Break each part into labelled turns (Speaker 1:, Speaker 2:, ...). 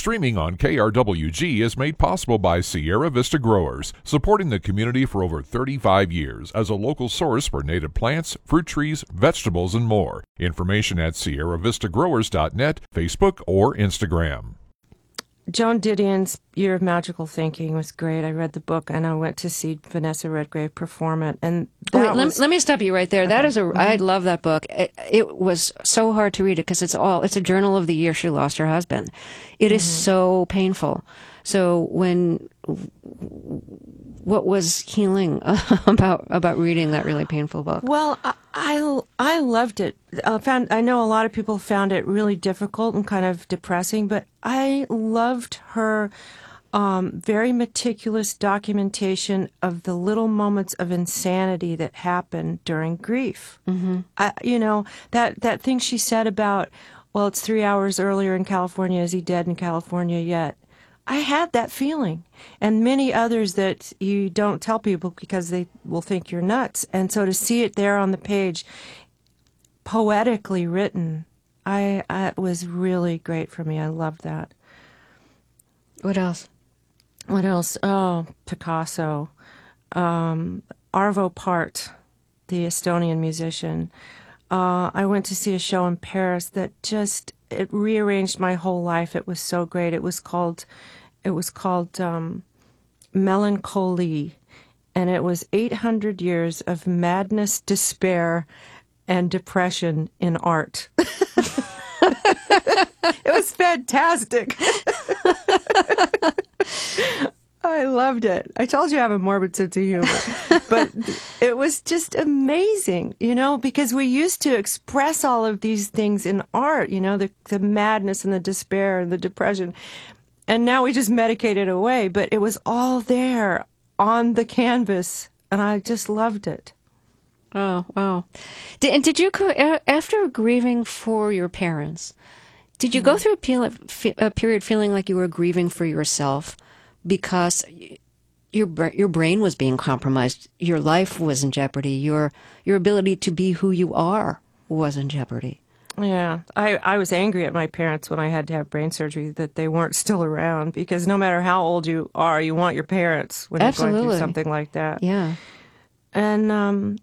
Speaker 1: Streaming on KRWG is made possible by Sierra Vista Growers, supporting the community for over 35 years as a local source for native plants, fruit trees, vegetables, and more. Information at sierravistagrowers.net, Facebook, or Instagram.
Speaker 2: Joan Didion's Year of Magical Thinking was great. I read the book and I went to see Vanessa Redgrave perform it. And
Speaker 3: let me stop you right there. That is I love that book. It was so hard to read it because it's a journal of the year she lost her husband. It is so painful. So what was healing about reading that really painful book?
Speaker 2: Well, I loved it. I know a lot of people found it really difficult and kind of depressing, but I loved her very meticulous documentation of the little moments of insanity that happen during grief. Mm-hmm. That thing she said about, well, it's 3 hours earlier in California. Is he dead in California yet? I had that feeling, and many others that you don't tell people because they will think you're nuts. And so to see it there on the page, poetically written, it was really great for me. I loved that.
Speaker 3: What else?
Speaker 2: Oh, Picasso. Arvo Pärt, the Estonian musician. I went to see a show in Paris that it rearranged my whole life. It was so great. It was called Melancholy, and it was 800 years of madness, despair, and depression in art. It was fantastic. I loved it. I told you I have a morbid sense of humor. But it was just amazing, because we used to express all of these things in art, the madness and the despair and the depression. And now we just medicate it away. But it was all there on the canvas, and I just loved it.
Speaker 3: Oh, wow. Did you, after grieving for your parents, did you go through a period feeling like you were grieving for yourself? Because your brain was being compromised, your life was in jeopardy, your ability to be who you are was in jeopardy.
Speaker 2: Yeah, I was angry at my parents when I had to have brain surgery that they weren't still around, because no matter how old you are, you want your parents when you're going through something like that.
Speaker 3: Yeah.
Speaker 2: And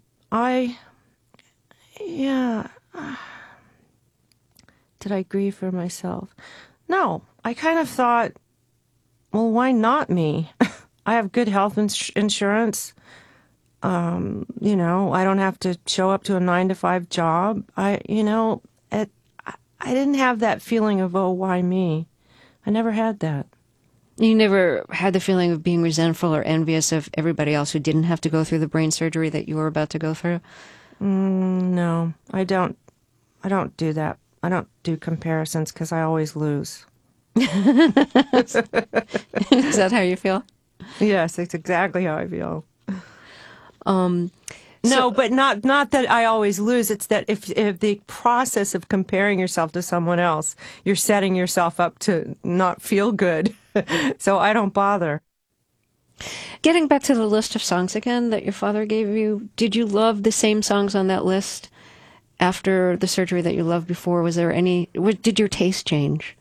Speaker 2: did I grieve for myself? No, I kind of thought, well, why not me? I have good health insurance. I don't have to show up to a 9-to-5 job. I didn't have that feeling of, oh, why me? I never had that.
Speaker 3: You never had the feeling of being resentful or envious of everybody else who didn't have to go through the brain surgery that you were about to go through?
Speaker 2: No, I don't do that. I don't do comparisons because I always lose.
Speaker 3: Is that how you feel?
Speaker 2: Yes, it's exactly how I feel. No, but not that I always lose. It's that if the process of comparing yourself to someone else, you're setting yourself up to not feel good. So I don't bother.
Speaker 3: Getting back to the list of songs again that your father gave you, did you love the same songs on that list after the surgery that you loved before? Did your taste change?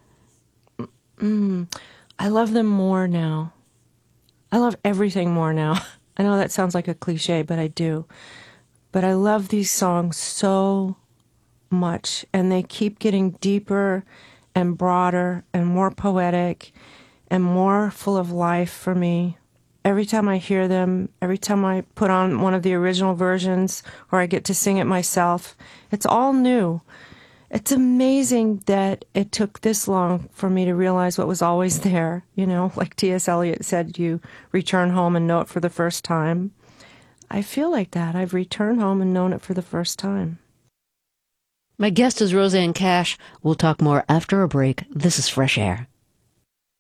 Speaker 2: I love them more now. I love everything more now. I know that sounds like a cliche, but I do. But I love these songs so much, and they keep getting deeper and broader and more poetic and more full of life for me. Every time I hear them, every time I put on one of the original versions or I get to sing it myself, it's all new. It's amazing that it took this long for me to realize what was always there. Like T.S. Eliot said, you return home and know it for the first time. I feel like that. I've returned home and known it for the first time.
Speaker 3: My guest is Rosanne Cash. We'll talk more after a break. This is Fresh Air.